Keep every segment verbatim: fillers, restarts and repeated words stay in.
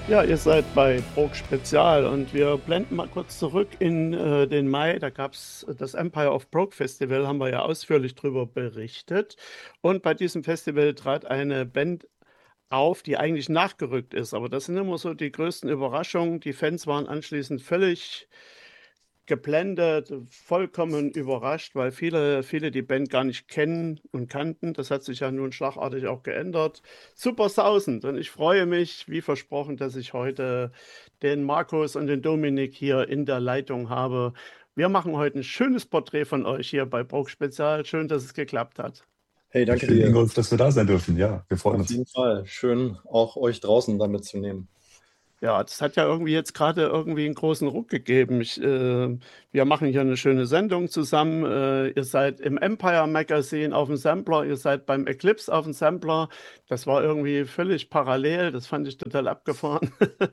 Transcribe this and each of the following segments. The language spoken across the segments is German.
Ja, ihr seid bei Brok Spezial und wir blenden mal kurz zurück in äh, den Mai. Da gab es das Empire of Brok Festival, haben wir ja ausführlich drüber berichtet. Und bei diesem Festival trat eine Band auf, die eigentlich nachgerückt ist. Aber das sind immer so die größten Überraschungen. Die Fans waren anschließend völlig geblendet, vollkommen überrascht, weil viele, viele die Band gar nicht kennen und kannten. Das hat sich ja nun schlagartig auch geändert. Super sausend. Und ich freue mich, wie versprochen, dass ich heute den Markus und den Dominik hier in der Leitung habe. Wir machen heute ein schönes Porträt von euch hier bei Brok Spezial. Schön, dass es geklappt hat. Hey, Ja, danke schön, dir. Ingolf, dass wir da sein dürfen. Ja, wir freuen Auf uns. jeden Fall. Schön, auch euch draußen damit zu nehmen. Ja, das hat ja irgendwie jetzt gerade irgendwie einen großen Ruck gegeben. Ich, äh, wir machen hier eine schöne Sendung zusammen. Äh, ihr seid im Empire Magazine auf dem Sampler, ihr seid beim Eclipse auf dem Sampler. Das war irgendwie völlig parallel. Das fand ich total abgefahren.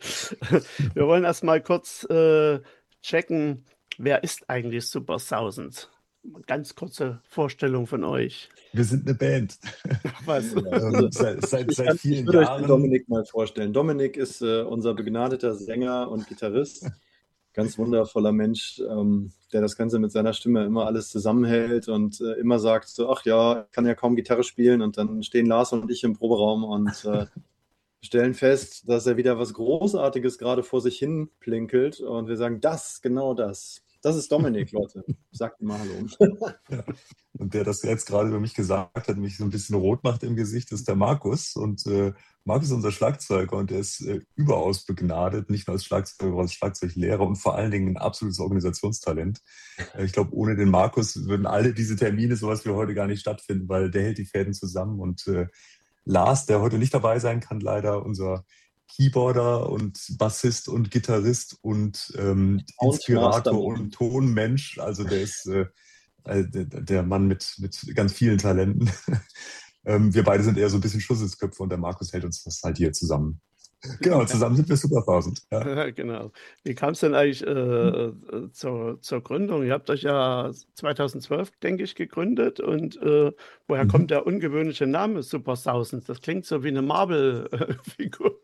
Wir wollen erst mal kurz äh, checken, wer ist eigentlich Super Thousand? Ganz kurze Vorstellung von euch. Wir sind eine Band. Was? Also, Ähm, seit, seit, ich, seit kann, ich vielen würde euch den Jahren. Dominik mal vorstellen. Dominik ist äh, unser begnadeter Sänger und Gitarrist. Ganz wundervoller Mensch, ähm, der das Ganze mit seiner Stimme immer alles zusammenhält und äh, immer sagt so, ach ja, ich kann ja kaum Gitarre spielen. Und dann stehen Lars und ich im Proberaum und äh, stellen fest, dass er wieder was Großartiges gerade vor sich hin plinkelt. Und wir sagen, das, genau das. Das ist Dominik, Leute. Sagt mal Hallo. Ja. Und der das jetzt gerade über mich gesagt hat, mich so ein bisschen rot macht im Gesicht, ist der Markus. Und äh, Markus ist unser Schlagzeuger und der ist äh, überaus begnadet, nicht nur als Schlagzeuger, sondern als Schlagzeuglehrer und vor allen Dingen ein absolutes Organisationstalent. Äh, ich glaube, ohne den Markus würden alle diese Termine, sowas wie heute, gar nicht stattfinden, weil der hält die Fäden zusammen. Und äh, Lars, der heute nicht dabei sein kann, leider, unser Keyboarder und Bassist und Gitarrist und ähm, Inspirator und Tonmensch. Also der ist äh, der, der Mann mit, mit ganz vielen Talenten. ähm, wir beide sind eher so ein bisschen Schusselsköpfe und der Markus hält uns das halt hier zusammen. Genau, zusammen sind wir Super Thousand. Ja. Ja, genau. Wie kam es denn eigentlich äh, äh, zur, zur Gründung? Ihr habt euch ja zweitausendzwölf, denke ich, gegründet. Und äh, woher kommt Mhm. der ungewöhnliche Name Super Thousand? Das klingt so wie eine Marvel-Figur.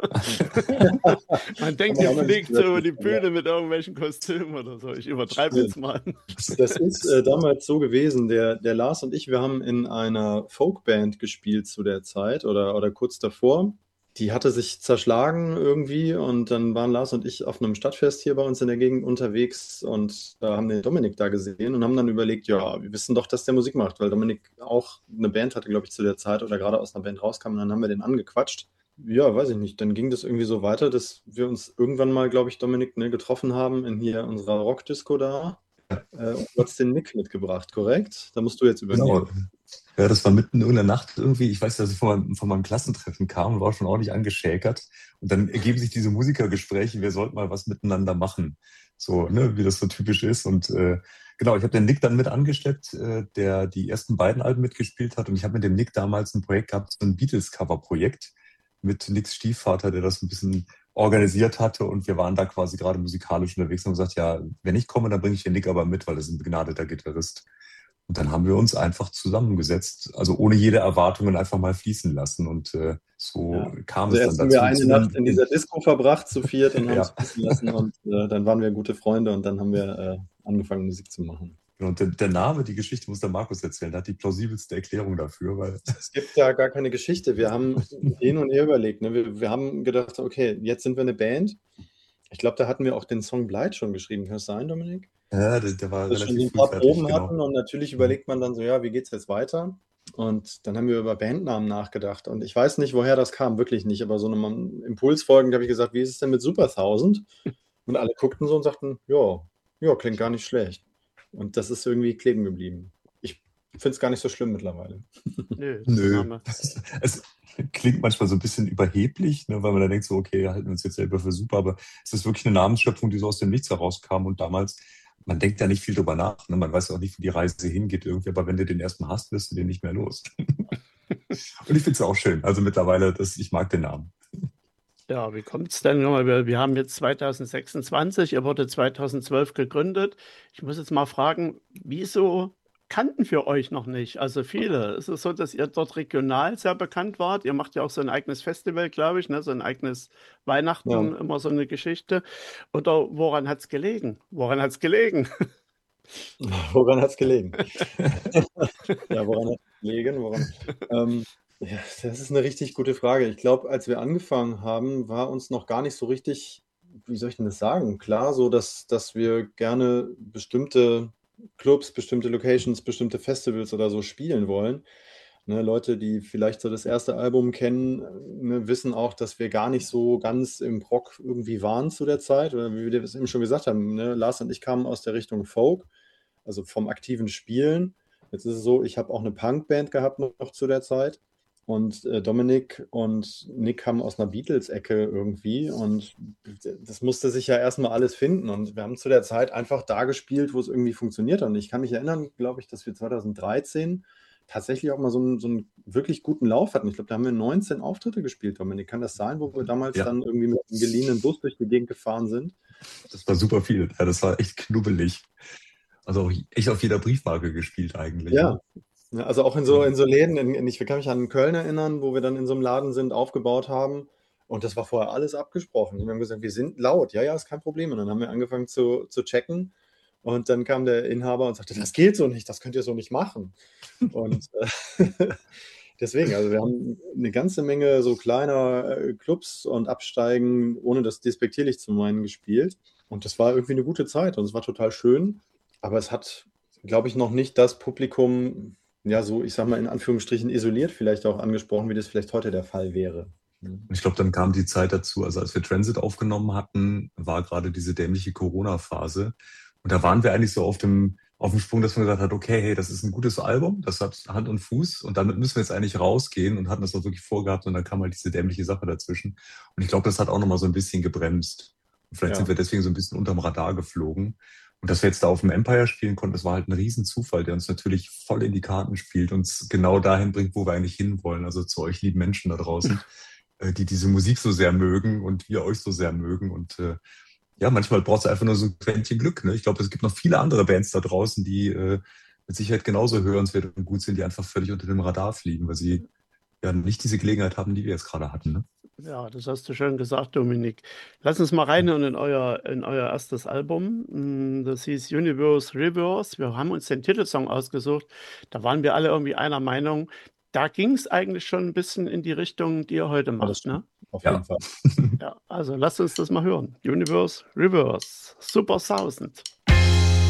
Man denkt, ihr fliegt so über die Bühne mit irgendwelchen Kostümen oder so. Ich übertreibe jetzt mal. Das ist äh, damals so gewesen. Der, der Lars und ich, wir haben in einer Folkband gespielt zu der Zeit oder, oder kurz davor. Die hatte sich zerschlagen irgendwie und dann waren Lars und ich auf einem Stadtfest hier bei uns in der Gegend unterwegs und äh, haben den Dominik da gesehen und haben dann überlegt, ja, wir wissen doch, dass der Musik macht, weil Dominik auch eine Band hatte, glaube ich, zu der Zeit oder gerade aus einer Band rauskam und dann haben wir den angequatscht. Ja, weiß ich nicht. Dann ging das irgendwie so weiter, dass wir uns irgendwann mal, glaube ich, Dominik, ne, getroffen haben in hier unserer Rockdisco da. Äh, und du hast den Nick mitgebracht, korrekt? Da musst du jetzt übernehmen. Genau. Ja, das war mitten in der Nacht irgendwie. Ich weiß, dass ich von meinem, von meinem Klassentreffen kam und war schon ordentlich angeschäkert. Und dann ergeben sich diese Musikergespräche, wir sollten mal was miteinander machen. So, ne, wie das so typisch ist. Und äh, genau, ich habe den Nick dann mit angeschleppt, äh, der die ersten beiden Alben mitgespielt hat. Und ich habe mit dem Nick damals ein Projekt gehabt, so ein Beatles-Cover-Projekt mit Nicks Stiefvater, der das ein bisschen organisiert hatte. Und wir waren da quasi gerade musikalisch unterwegs und haben gesagt, ja, wenn ich komme, dann bringe ich den Nick aber mit, weil er ist ein begnadeter Gitarrist. Und dann haben wir uns einfach zusammengesetzt, also ohne jede Erwartungen einfach mal fließen lassen. Und äh, so Ja. kam Also es dann erst haben dazu. wir eine Nacht in dieser Disco verbracht zu viert und haben es Ja. fließen lassen und äh, dann waren wir gute Freunde und dann haben wir äh, angefangen, Musik zu machen. Und der, der Name, die Geschichte muss der Markus erzählen. Der hat die plausibelste Erklärung dafür, weil Es gibt da gar keine Geschichte. Wir haben hin und her überlegt. Ne? Wir, wir haben gedacht, okay, jetzt sind wir eine Band. Ich glaube, da hatten wir auch den Song Bleit schon geschrieben. Kann das sein, Dominik? ja, der, der war Dass wir schon so relativ ein früh paar fertig, Proben genau. hatten und natürlich überlegt man dann so, ja, wie geht's jetzt weiter? Und dann haben wir über Bandnamen nachgedacht und ich weiß nicht, woher das kam, wirklich nicht, aber so einem Impuls folgend habe ich gesagt, wie ist es denn mit Super Thousand? Und alle guckten so und sagten, ja, ja, klingt gar nicht schlecht. Und das ist irgendwie kleben geblieben. Ich finde es gar nicht so schlimm mittlerweile. Nö, der Nö. Name. Es klingt manchmal so ein bisschen überheblich, ne, weil man dann denkt so, okay, halten wir uns jetzt selber für super, aber es ist wirklich eine Namensschöpfung, die so aus dem Nichts herauskam und damals, man denkt ja nicht viel drüber nach, ne? Man weiß ja auch nicht, wie die Reise hingeht irgendwie, aber wenn du den erstmal hast, wirst du den nicht mehr los. Und ich finde es auch schön, also mittlerweile, das, ich mag den Namen. Ja, wie kommt es denn nochmal? Wir, wir haben jetzt zweitausendsechsundzwanzig, ihr wurde zweitausendzwölf gegründet. Ich muss jetzt mal fragen, wieso kannten wir euch noch nicht. Also viele. Es ist so, dass ihr dort regional sehr bekannt wart. Ihr macht ja auch so ein eigenes Festival, glaube ich, ne? So ein eigenes Weihnachten, Ja. immer so eine Geschichte. Oder woran hat es gelegen? Woran hat es gelegen? Woran hat es gelegen? Ja, woran hat es gelegen? Woran, ähm, ja, das ist eine richtig gute Frage. Ich glaube, als wir angefangen haben, war uns noch gar nicht so richtig, wie soll ich denn das sagen, klar, so dass, dass wir gerne bestimmte Clubs, bestimmte Locations, bestimmte Festivals oder so spielen wollen. Ne, Leute, die vielleicht so das erste Album kennen, äh, ne, wissen auch, dass wir gar nicht so ganz im Rock irgendwie waren zu der Zeit. Oder wie wir das eben schon gesagt haben, ne, Lars und ich kamen aus der Richtung Folk, also vom aktiven Spielen. Jetzt ist es so, ich habe auch eine Punkband gehabt noch, noch zu der Zeit. Und äh, Dominik und Nick kamen aus einer Beatles-Ecke irgendwie. Und das musste sich ja erstmal alles finden. Und wir haben zu der Zeit einfach da gespielt, wo es irgendwie funktioniert hat. Und ich kann mich erinnern, glaube ich, dass wir zwanzig dreizehn tatsächlich auch mal so einen, so einen wirklich guten Lauf hatten. Ich glaube, da haben wir neunzehn Auftritte gespielt, Dominik. Kann das sein, wo wir damals Ja. dann irgendwie mit einem geliehenen Bus durch die Gegend gefahren sind? Das war super viel. Ja, das war echt knubbelig. Also auch echt auf jeder Briefmarke gespielt eigentlich. Ja. Ne? Ja, also auch in so, in so Läden, in, in, ich kann mich an Köln erinnern, wo wir dann in so einem Laden sind, aufgebaut haben. Und das war vorher alles abgesprochen. Und wir haben gesagt, wir sind laut. Ja, ja, ist kein Problem. Und dann haben wir angefangen zu, zu checken. Und dann kam der Inhaber und sagte, das geht so nicht, das könnt ihr so nicht machen. Und äh, deswegen, also wir haben eine ganze Menge so kleiner äh, Clubs und Absteigen, ohne das despektierlich zu meinen, gespielt. Und das war irgendwie eine gute Zeit und es war total schön. Aber es hat, glaube ich, noch nicht das Publikum, ja, so, ich sag mal, in Anführungsstrichen isoliert vielleicht auch angesprochen, wie das vielleicht heute der Fall wäre. Und ich glaube, dann kam die Zeit dazu, also als wir Transit aufgenommen hatten, war gerade diese dämliche Corona-Phase. Und da waren wir eigentlich so auf dem, auf dem Sprung, dass man gesagt hat, okay, hey, das ist ein gutes Album, das hat Hand und Fuß und damit müssen wir jetzt eigentlich rausgehen und hatten das auch wirklich vorgehabt und dann kam halt diese dämliche Sache dazwischen. Und ich glaube, das hat auch nochmal so ein bisschen gebremst. Und vielleicht Ja. sind wir deswegen so ein bisschen unterm Radar geflogen. Und dass wir jetzt da auf dem Empire spielen konnten, das war halt ein Riesenzufall, der uns natürlich voll in die Karten spielt, uns genau dahin bringt, wo wir eigentlich hinwollen. Also zu euch lieben Menschen da draußen, äh, die diese Musik so sehr mögen und wir euch so sehr mögen. Und äh, ja, manchmal braucht es einfach nur so ein Quäntchen Glück. Ne? Ich glaube, es gibt noch viele andere Bands da draußen, die äh, mit Sicherheit genauso hörenswert und gut sind, die einfach völlig unter dem Radar fliegen, weil sie ja nicht diese Gelegenheit haben, die wir jetzt gerade hatten. Ne? Ja, das hast du schön gesagt, Dominik. Lass uns mal reinhören in euer, in euer erstes Album. Mm, Das hieß Universe Reverse. Wir haben uns den Titelsong ausgesucht. Da waren wir alle irgendwie einer Meinung. Da ging es eigentlich schon ein bisschen in die Richtung, die ihr heute Ja, das macht, ne? Auf Ja. jeden Fall. Ja, also lasst uns das mal hören. Universe Reverse. Super Thousand.